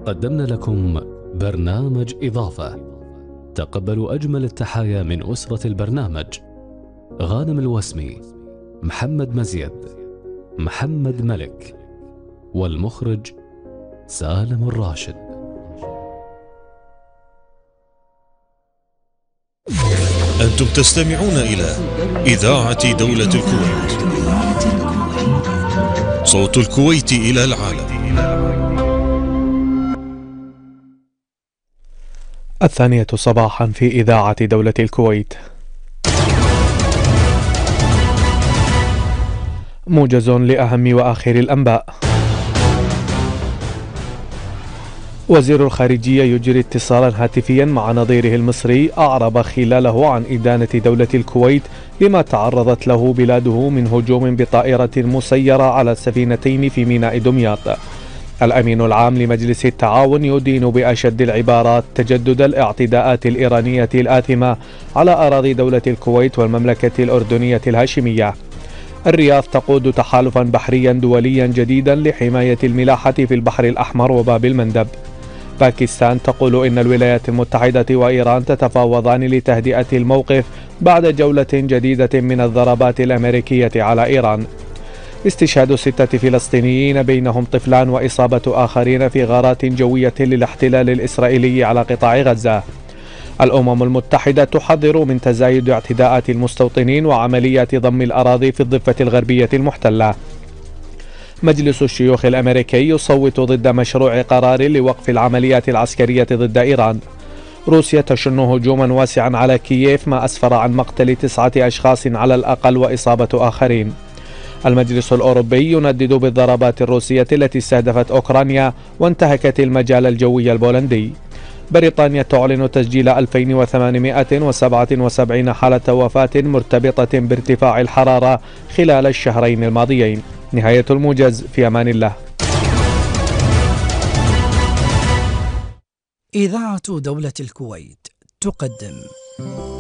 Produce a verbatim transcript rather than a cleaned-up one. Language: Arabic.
قدمنا لكم برنامج إضافة. تقبلوا أجمل التحايا من أسرة البرنامج: غانم الوسمي، محمد مزيد، محمد ملك، والمخرج سالم الراشد. أنتم تستمعون إلى إذاعة دولة الكويت، صوت الكويت إلى العالم. الثانية صباحا في إذاعة دولة الكويت. موجز لأهم وآخر الأنباء. وزير الخارجية يجري اتصالا هاتفيا مع نظيره المصري أعرب خلاله عن إدانة دولة الكويت لما تعرضت له بلاده من هجوم بطائرة مسيرة على سفينتين في ميناء دمياط. الأمين العام لمجلس التعاون يدين بأشد العبارات تجدد الاعتداءات الإيرانية الآثمة على أراضي دولة الكويت والمملكة الأردنية الهاشمية. الرياض تقود تحالفا بحريا دوليا جديدا لحماية الملاحة في البحر الأحمر وباب المندب. باكستان تقول إن الولايات المتحدة وإيران تتفاوضان لتهدئة الموقف بعد جولة جديدة من الضربات الأمريكية على إيران. استشهاد ستة فلسطينيين بينهم طفلان وإصابة آخرين في غارات جوية للاحتلال الإسرائيلي على قطاع غزة. الأمم المتحدة تحذر من تزايد اعتداءات المستوطنين وعمليات ضم الأراضي في الضفة الغربية المحتلة. مجلس الشيوخ الأمريكي يصوت ضد مشروع قرار لوقف العمليات العسكرية ضد إيران. روسيا تشن هجوما واسعا على كييف ما أسفر عن مقتل تسعة أشخاص على الأقل وإصابة آخرين. المجلس الأوروبي يندد بالضربات الروسية التي استهدفت أوكرانيا وانتهكت المجال الجوي البولندي. بريطانيا تعلن تسجيل ألفين وثمانمائة وسبعة وسبعين حالة وفاة مرتبطة بارتفاع الحرارة خلال الشهرين الماضيين. نهاية الموجز، في أمان الله. إذاعة دولة الكويت تقدم